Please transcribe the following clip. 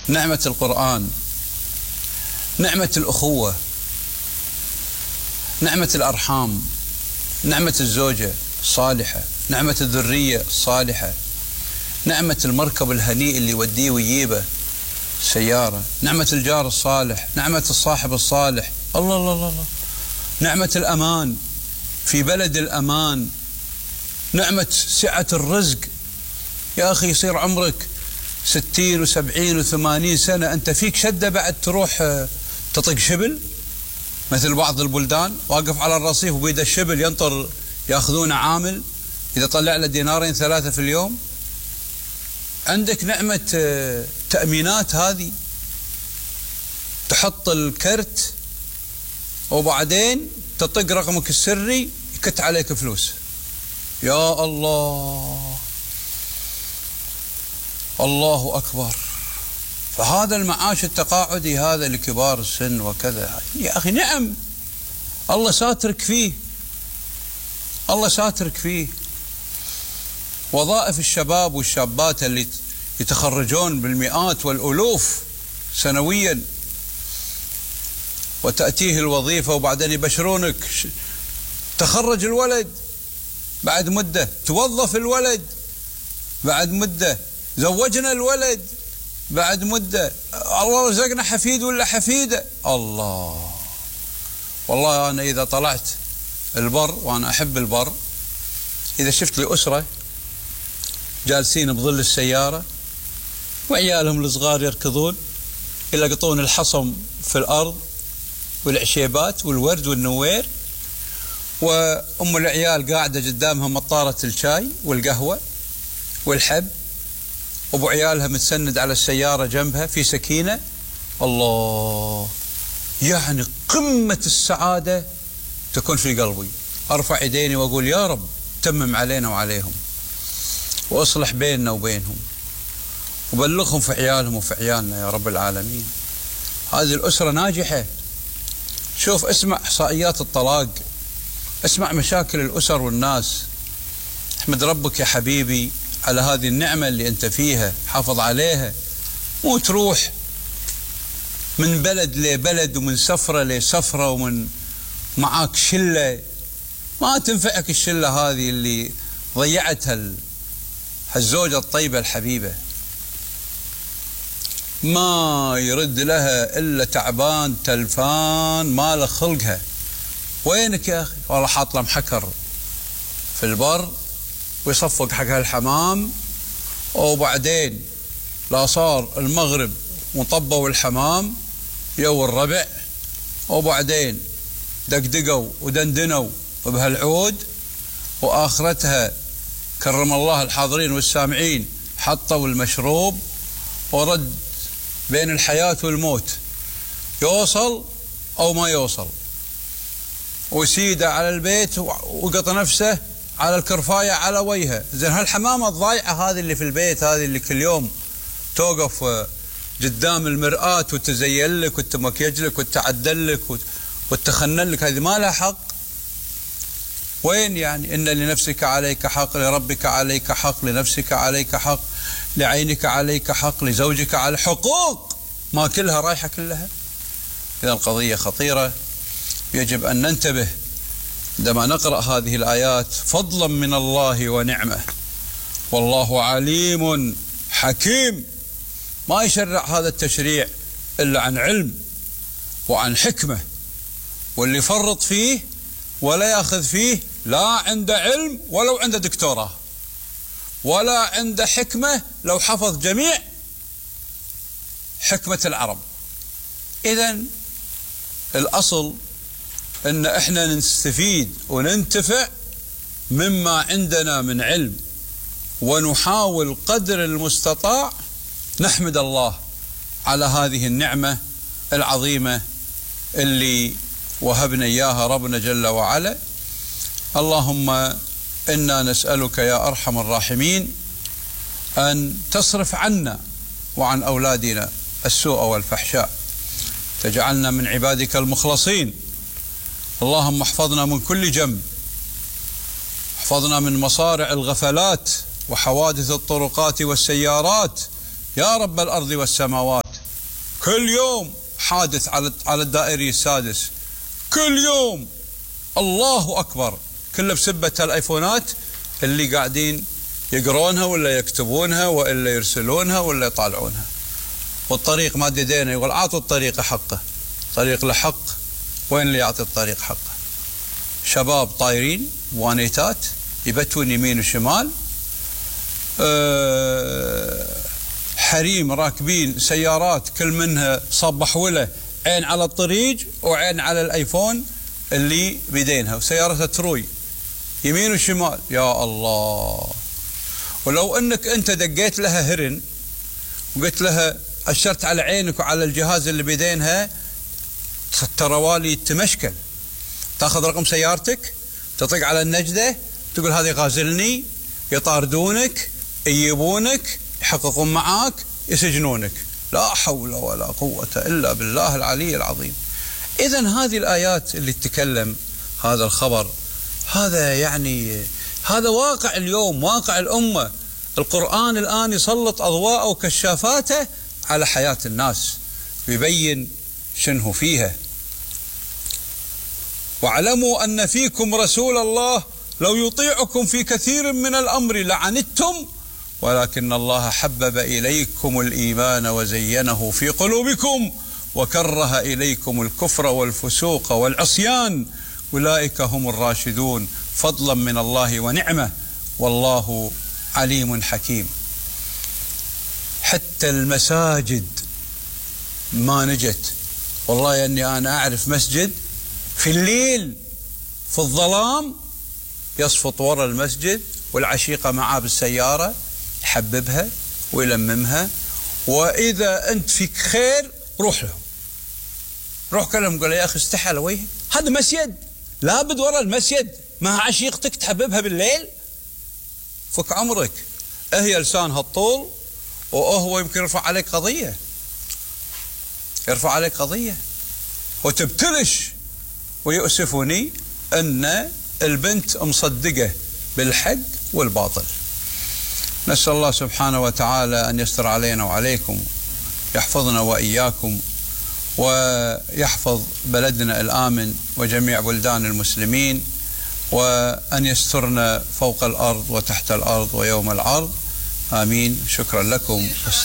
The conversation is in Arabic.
نعمة القرآن، نعمة الأخوة، نعمة الأرحام، نعمة الزوجة الصالحة، نعمة الذرية الصالحة، نعمة المركب الهنيء اللي يوديه ويجيبه سيارة، نعمة الجار الصالح، نعمة الصاحب الصالح، الله الله الله الله، نعمة الأمان في بلد الأمان، نعمة سعة الرزق. يا أخي يصير عمرك 60 و70 و80 سنة أنت فيك شدة بعد تروح تطق شبل مثل بعض البلدان، واقف على الرصيف وبيد الشبل ينطر ياخذونه عامل إذا طلع له دينارين 3 في اليوم. عندك نعمة تأمينات، هذه تحط الكرت وبعدين تطق رقمك السري يكت عليك فلوس. يا الله الله أكبر. فهذا المعاش التقاعدي هذا لكبار السن وكذا، يا أخي نعم الله ساترك فيه، الله ساترك فيه. وظائف الشباب والشابات اللي يتخرجون بالمئات والألوف سنويا، وتأتيه الوظيفة وبعدين يبشرونك تخرج الولد بعد مدة، توظف الولد بعد مدة، زوجنا الولد بعد مدة، الله رزقنا حفيد ولا حفيدة. الله والله أنا إذا طلعت البر، وأنا أحب البر، إذا شفت لي أسرة جالسين بظل السيارة وعيالهم الصغار يركضون يلقطون الحصم في الأرض والعشيبات والورد والنوير، وأم العيال قاعدة قدامها مطارة الشاي والقهوة والحب، وأبو عيالها متسند على السيارة جنبها في سكينة، الله، يعني قمة السعادة تكون في قلبي. أرفع يديني وأقول يا رب تمم علينا وعليهم، وأصلح بيننا وبينهم، وبلغهم في عيالهم وفي عيالنا يا رب العالمين. هذه الأسرة ناجحة. شوف، اسمع إحصائيات الطلاق، اسمع مشاكل الأسر والناس. احمد ربك يا حبيبي على هذه النعمة اللي أنت فيها، حافظ عليها، مو تروح من بلد لبلد ومن سفرة لسفرة ومن معاك شلة ما تنفعك الشلة هذه اللي ضيعتها الزوجة الطيبة الحبيبة، ما يرد لها إلا تعبان تلفان ما له خلقها. وينك يا أخي؟ والله حاط له محكر في البر ويصفق حق هالحمام، وبعدين لا صار المغرب وطبوا الحمام يو الربع، وبعدين دقدقوا ودندنوا بهالعود، وآخرتها كرم الله الحاضرين والسامعين حطوا المشروب، ورد بين الحياة والموت، يوصل أو ما يوصل، وسيدة على البيت وقط نفسه على الكرفاية على وجهه. زين هالحمامة الضايعة هذه اللي في البيت، هذه اللي كل يوم توقف قدام المرآة وتزين لك وتمكيج لك وتعدل لك وتخنن لك، هذه ما لها حق. وين يعني؟ إن لنفسك عليك حق، لربك عليك حق، لنفسك عليك حق، لعينك عليك حق، لزوجك على حقوق، ما كلها رايحة كلها. إذا القضية خطيرة، يجب أن ننتبه عندما نقرأ هذه الآيات، فضلا من الله ونعمة، والله عليم حكيم. ما يشرع هذا التشريع إلا عن علم وعن حكمة، واللي يفرط فيه ولا يأخذ فيه لا عنده علم ولو عنده دكتوراه، ولا عنده حكمة لو حفظ جميع حكمة العرب. إذن الأصل أن احنا نستفيد وننتفع مما عندنا من علم، ونحاول قدر المستطاع نحمد الله على هذه النعمة العظيمة اللي وهبنا إياها ربنا جل وعلا. اللهم إنا نسألك يا أرحم الراحمين أن تصرف عنا وعن أولادنا السوء والفحشاء، تجعلنا من عبادك المخلصين. اللهم احفظنا من كل جنب، احفظنا من مصارع الغفلات وحوادث الطرقات والسيارات يا رب الأرض والسماوات. كل يوم حادث على الدائري السادس، كل يوم. الله أكبر، كله بسبة الايفونات اللي قاعدين يقرونها ولا يكتبونها ولا يرسلونها ولا يطالعونها. والطريق ما دينا، يقول اعطوا الطريق حقه، طريق لحق، وين اللي يعطي الطريق حقه؟ شباب طايرين وانيتات يبتون يمين وشمال، حريم راكبين سيارات كل منها صبح وله، عين على الطريق وعين على الايفون اللي بيدينها، وسيارتها تروي يمين وشمال. يا الله، ولو انك انت دقيت لها هرن وقلت لها اشرت على عينك وعلى الجهاز اللي بيدينها، ترى والي تمشكل. تاخذ رقم سيارتك، تطق على النجده، تقول هذه غازلني، يطاردونك، يجيبونك، يحققون معاك، يسجنونك. لا حول ولا قوة إلا بالله العلي العظيم. إذن هذه الآيات اللي تتكلم هذا الخبر، هذا يعني هذا واقع اليوم، واقع الأمة. القرآن الآن يسلط أضواءه وكشافاته على حياة الناس، يبين شنه فيها. واعلموا أن فيكم رسول الله لو يطيعكم في كثير من الأمر لعنتم ولكن الله حبب إليكم الإيمان وزينه في قلوبكم وكره إليكم الكفر والفسوق والعصيان أولئك هم الراشدون فضلا من الله ونعمة والله عليم حكيم. حتى المساجد ما نجت. والله أني أنا أعرف مسجد في الليل في الظلام يصفط وراء المسجد والعشيقة معاه بالسيارة يحببها ويلممها، وإذا أنت فيك خير روح لهم، روح كلهم قول يا أخي استحى على وجهي، هذا مسجد لابد وراء المسجد مع عشيقتك تحببها بالليل. فك عمرك، هي لسانها الطول وهو يمكن يرفع عليك قضية، يرفع عليك قضية وتبتلش. ويؤسفني أن البنت مصدقة بالحق والباطل. نسأل الله سبحانه وتعالى أن يستر علينا وعليكم، يحفظنا وإياكم، ويحفظ بلدنا الآمن وجميع بلدان المسلمين، وأن يسترنا فوق الأرض وتحت الأرض ويوم العرض. آمين. شكرا لكم.